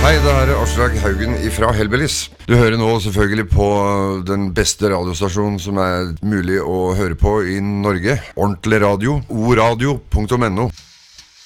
Hei, det er Aslak Haugen fra Hellbillies. Du hører nå selvfølgelig på den beste radiostasjonen som er mulig å høre på i Norge. Ordentlig radio, oradio.no.